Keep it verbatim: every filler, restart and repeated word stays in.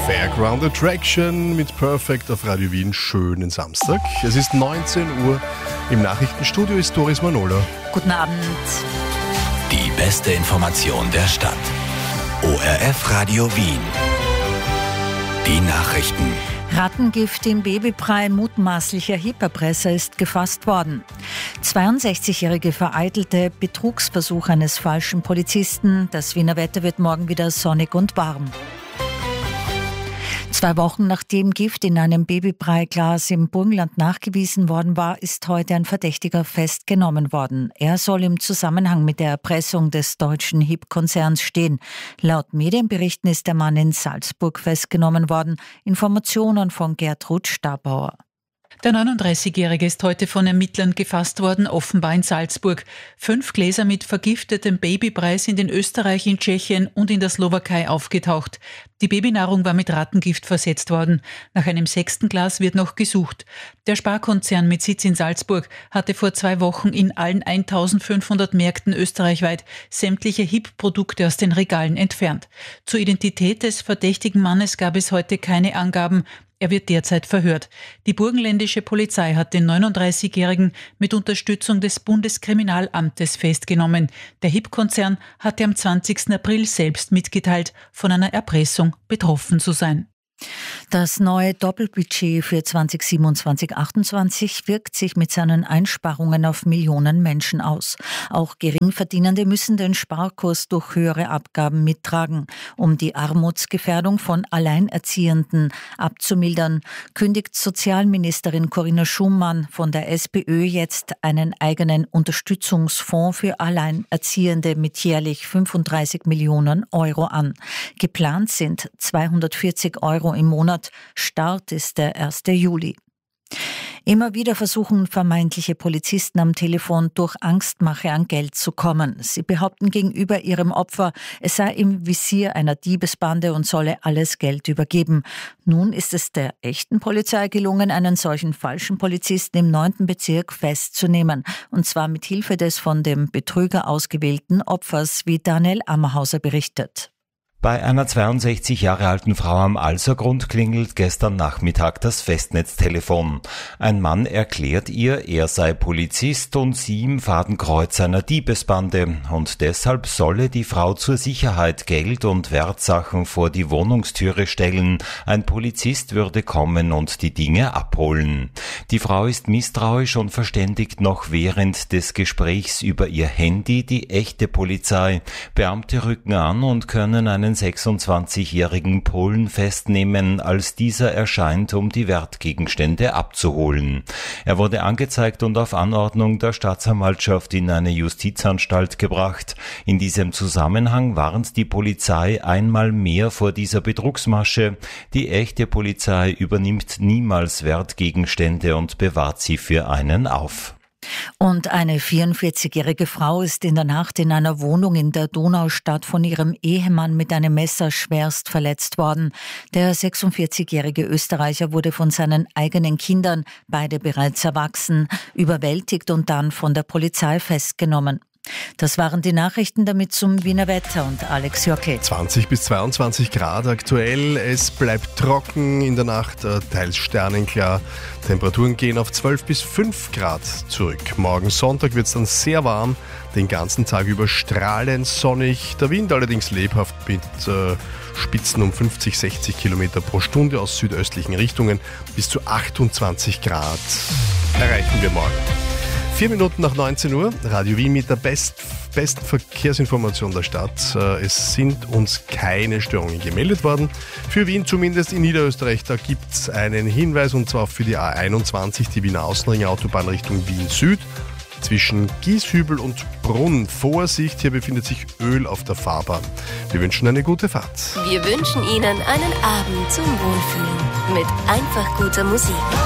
Fairground Attraction mit Perfect auf Radio Wien. Schönen Samstag. Es ist neunzehn Uhr. Im Nachrichtenstudio ist Doris Manola. Guten Abend. Die beste Information der Stadt. O R F Radio Wien. Die Nachrichten. Rattengift im Babybrei mutmaßlicher Hyperpresser ist gefasst worden. zweiundsechzigjährige vereitelte Betrugsversuch eines falschen Polizisten. Das Wiener Wetter wird morgen wieder sonnig und warm. Zwei Wochen nachdem Gift in einem Babybrei-Glas im Burgenland nachgewiesen worden war, ist heute ein Verdächtiger festgenommen worden. Er soll im Zusammenhang mit der Erpressung des deutschen H I P-Konzerns stehen. Laut Medienberichten ist der Mann in Salzburg festgenommen worden. Informationen von Gertrud Stabauer. Der neununddreißigjährige ist heute von Ermittlern gefasst worden, offenbar in Salzburg. Fünf Gläser mit vergiftetem Babybrei sind in Österreich, in Tschechien und in der Slowakei aufgetaucht. Die Babynahrung war mit Rattengift versetzt worden. Nach einem sechsten Glas wird noch gesucht. Der Sparkonzern mit Sitz in Salzburg hatte vor zwei Wochen in allen eintausendfünfhundert Märkten österreichweit sämtliche H I P-Produkte aus den Regalen entfernt. Zur Identität des verdächtigen Mannes gab es heute keine Angaben. Er wird derzeit verhört. Die burgenländische Polizei hat den neununddreißigjährigen mit Unterstützung des Bundeskriminalamtes festgenommen. Der H I P-Konzern hatte am zwanzigsten April selbst mitgeteilt, von einer Erpressung betroffen zu sein. Das neue Doppelbudget für zwanzig siebenundzwanzig achtundzwanzig wirkt sich mit seinen Einsparungen auf Millionen Menschen aus. Auch Geringverdienende müssen den Sparkurs durch höhere Abgaben mittragen. Um die Armutsgefährdung von Alleinerziehenden abzumildern, kündigt Sozialministerin Corinna Schumann von der SPÖ jetzt einen eigenen Unterstützungsfonds für Alleinerziehende mit jährlich fünfunddreißig Millionen Euro an. Geplant sind zweihundertvierzig Euro im Monat. Start ist der erste Juli. Immer wieder versuchen vermeintliche Polizisten am Telefon durch Angstmache an Geld zu kommen. Sie behaupten gegenüber ihrem Opfer, es sei im Visier einer Diebesbande und solle alles Geld übergeben. Nun ist es der echten Polizei gelungen, einen solchen falschen Polizisten im neunten Bezirk festzunehmen. Und zwar mit Hilfe des von dem Betrüger ausgewählten Opfers, wie Daniel Ammerhauser berichtet. Bei einer zweiundsechzig Jahre alten Frau am Alsergrund klingelt gestern Nachmittag das Festnetztelefon. Ein Mann erklärt ihr, er sei Polizist und sie im Fadenkreuz einer Diebesbande und deshalb solle die Frau zur Sicherheit Geld und Wertsachen vor die Wohnungstüre stellen. Ein Polizist würde kommen und die Dinge abholen. Die Frau ist misstrauisch und verständigt noch während des Gesprächs über ihr Handy die echte Polizei. Beamte rücken an und können einen sechsundzwanzigjährigen Polen festnehmen, als dieser erscheint, um die Wertgegenstände abzuholen. Er wurde angezeigt und auf Anordnung der Staatsanwaltschaft in eine Justizanstalt gebracht. In diesem Zusammenhang warnt die Polizei einmal mehr vor dieser Betrugsmasche. Die echte Polizei übernimmt niemals Wertgegenstände und bewahrt sie für einen auf. Und eine vierundvierzigjährige Frau ist in der Nacht in einer Wohnung in der Donaustadt von ihrem Ehemann mit einem Messer schwerst verletzt worden. Der sechsundvierzigjährige Österreicher wurde von seinen eigenen Kindern, beide bereits erwachsen, überwältigt und dann von der Polizei festgenommen. Das waren die Nachrichten, damit zum Wiener Wetter und Alex Jockel. zwanzig bis zweiundzwanzig Grad aktuell. Es bleibt trocken in der Nacht, teils sternenklar. Temperaturen gehen auf zwölf bis fünf Grad zurück. Morgen Sonntag wird es dann sehr warm, den ganzen Tag über strahlend sonnig. Der Wind allerdings lebhaft mit äh, Spitzen um fünfzig, sechzig Kilometer pro Stunde aus südöstlichen Richtungen. Bis zu achtundzwanzig Grad erreichen wir morgen. Vier Minuten nach neunzehn Uhr, Radio Wien mit der best, besten Verkehrsinformation der Stadt. Es sind uns keine Störungen gemeldet worden. Für Wien zumindest, in Niederösterreich, da gibt es einen Hinweis, und zwar für die A einundzwanzig, die Wiener Außenring-Autobahn Richtung Wien Süd. Zwischen Gieshübel und Brunn. Vorsicht, hier befindet sich Öl auf der Fahrbahn. Wir wünschen eine gute Fahrt. Wir wünschen Ihnen einen Abend zum Wohlfühlen mit einfach guter Musik.